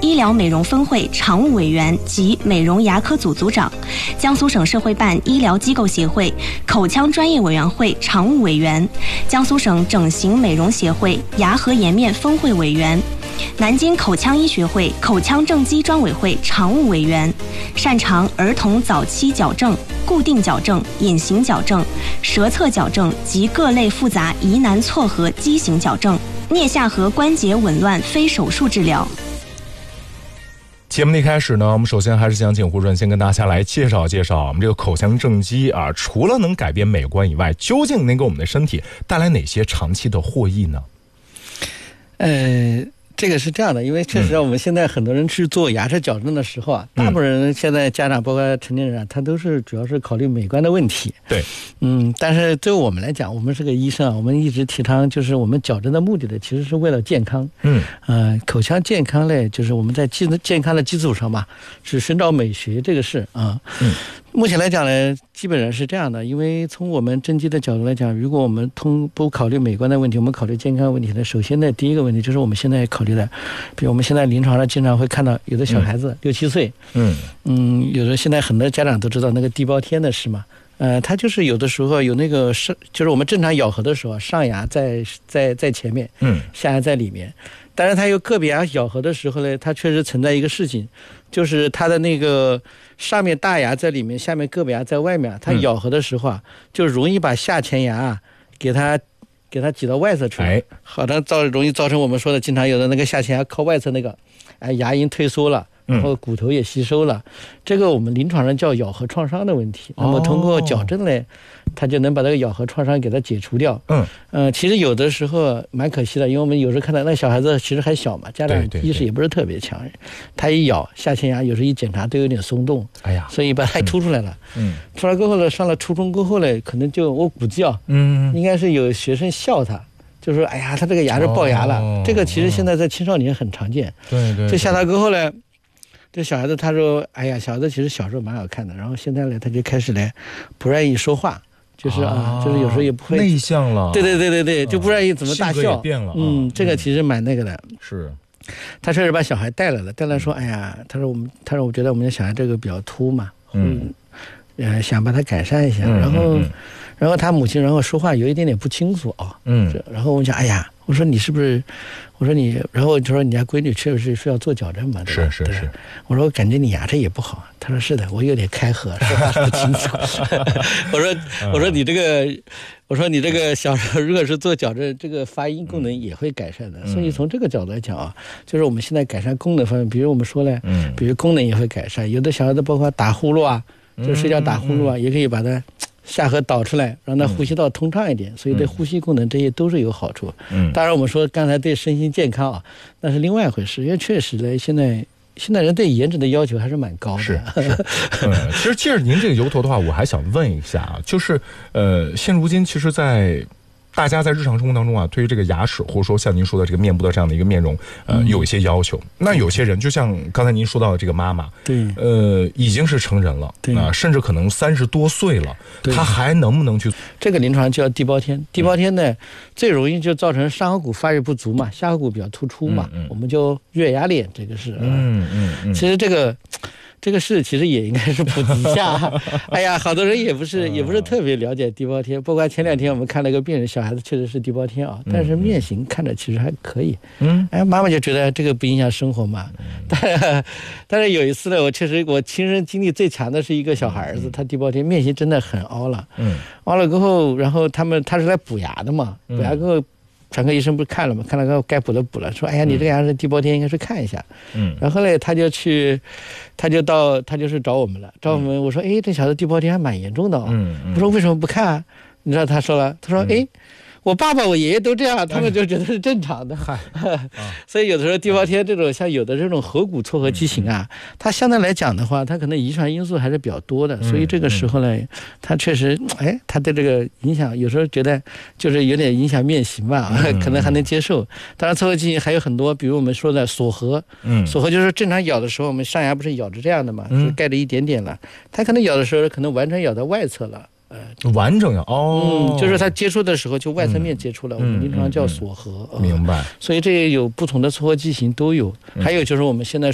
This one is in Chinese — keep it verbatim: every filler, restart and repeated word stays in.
医疗美容分会常务委员及美容牙科组组长，江苏省社会办医疗机构协会口腔专业委员会常务委员，江苏省整形美容协会牙颌颜面分会委员，南京口腔医学会口腔正畸专委会常务委员，擅长儿童早期矫正、固定矫正、隐形矫正、舌侧矫正及各类复杂疑难错颌畸形矫正、颞下颌关节紊乱非手术治疗。 节目的一开始呢，我们首先还是想请胡主任先跟大家来介绍介绍我们这个口腔正畸啊，除了能改变美观以外，究竟能给我们的身体带来哪些长期的获益呢？ 呃。这个是这样的，因为确实我们现在很多人去做牙齿矫正的时候啊，嗯、大部分人现在家长包括成年人啊，他都是主要是考虑美观的问题。 对， 嗯，但是对我们来讲，我们是个医生啊，我们一直提倡就是我们矫正的目的的其实是为了健康。嗯，呃，口腔健康类就是我们在基健康的基础上嘛，是寻找美学这个事啊。嗯。目前来讲呢，基本上是这样的，因为从我们正畸的角度来讲，如果我们通不考虑美观的问题，我们考虑健康问题呢，首先呢，第一个问题就是我们现在考虑的，比如我们现在临床上经常会看到有的小孩子、嗯、六七岁，嗯嗯，有的现在很多家长都知道那个地包天的事嘛，呃，他就是有的时候有那个上，就是我们正常咬合的时候，上牙在在在前面，嗯，下牙在里面。但是它有个别牙咬合的时候呢，它确实存在一个事情，就是它的那个上面大牙在里面，下面个别牙在外面，它咬合的时候啊，就容易把下前牙啊给它给它挤到外侧去，哎，好的，造容易造成我们说的经常有的那个下前牙靠外侧那个，哎，牙龈退缩了。然后骨头也吸收了，这个我们临床上叫咬合创伤的问题。那么通过矫正呢，它就能把这个咬合创伤给它解除掉。嗯，呃，其实有的时候蛮可惜的，因为我们有时候看到那小孩子其实还小嘛，家长意识也不是特别强，他一咬下前牙，有时候一检查都有点松动，哎呀，所以把它凸出来了。嗯，出来过后呢，上了初中过后呢，可能就我估计啊，嗯，应该是有学生笑他。就说哎呀，他这个牙是龅牙了，哦、这个其实现在在青少年很常见。对对。就下他过后呢。这小孩子他说哎呀，小孩子其实小时候蛮好看的，然后现在呢他就开始呢不愿意说话，就是啊，就是有时候也不会内向了， 对对对对对，就不愿意怎么大笑， 性格也变了， 嗯，这个其实蛮那个的。 是， 他确实把小孩带来了，带来说哎呀，他说我们他说我觉得我们的小孩这个比较秃嘛，嗯，呃想把它改善一下，然后然后他母亲然后说话有一点点不清楚啊，嗯，然后我讲哎呀，我说你是不是？我说你，然后就说你家闺女确实是需要做矫正嘛，对吧？ 是是是。 我说我感觉你牙齿也不好，他说是的，我有点开合，说话不清楚。我说我说你这个，我说你这个小时候如果是做矫正，这个发音功能也会改善的。嗯、所以从这个角度来讲啊，就是我们现在改善功能方面，比如我们说呢，嗯，比如功能也会改善，有的小孩子包括打呼噜啊，就睡觉打呼噜啊，嗯、也可以把它。下颌导出来，让它呼吸道通畅一点，嗯、所以对呼吸功能这些都是有好处。嗯，当然我们说刚才对身心健康啊，那是另外一回事，因为确实呢，现在现在人对颜值的要求还是蛮高的。 是是，嗯，其实借着您这个由头的话，我还想问一下啊，就是呃，现如今其实，在大家在日常生活当中啊，对于这个牙齿或者说像您说的这个面部的这样的一个面容，呃，嗯、有一些要求。那有些人就像刚才您说到的这个妈妈，对，呃，已经是成人了，对啊、呃，甚至可能三十多岁了，她还能不能去？ 这个临床叫地包天，地包天呢，嗯、最容易就造成上颌骨发育不足嘛，下颌骨比较突出嘛，嗯嗯、我们叫月牙脸，这个是，嗯嗯嗯，其实这个。这个事其实也应该是普及一下，哎呀，好多人也不是也不是特别了解地包天。包括前两天我们看了个病人，小孩子确实是地包天啊，但是面型看着其实还可以。嗯，哎，妈妈就觉得这个不影响生活嘛。但是，但是有一次呢，我确实我亲身经历最强的是一个小孩子，他地包天面型真的很凹了。嗯，凹了过后，然后他们他是来补牙的嘛，补牙过后。产科医生不是看了吗？看了个该补的补了，说哎呀，你这个牙是地包天，应该去看一下。嗯，然后呢，他就去，他就到他就是找我们了，找我们。我说哎，这小子地包天还蛮严重的哦。嗯嗯。我说为什么不看啊？你知道他说了，他说哎。我爸爸我爷爷都这样，他们就觉得是正常的。所以有的时候地包天这种像有的这种颌骨错颌畸形啊，它相对来讲的话，它可能遗传因素还是比较多的，所以这个时候呢，它确实哎，它对这个影响有时候觉得就是有点影响面型吧，可能还能接受。当然错颌畸形还有很多，比如我们说的锁颌，锁颌就是正常咬的时候，我们上牙不是咬着这样的嘛，就盖着一点点了，它可能咬的时候可能完全咬到外侧了。 呃，完整呀，哦， 嗯，就是它接触的时候就外侧面接触了，嗯、我们临床叫锁颌、嗯嗯嗯， 明白。 所以这也有不同的错颌畸形都有，嗯、还有就是我们现在。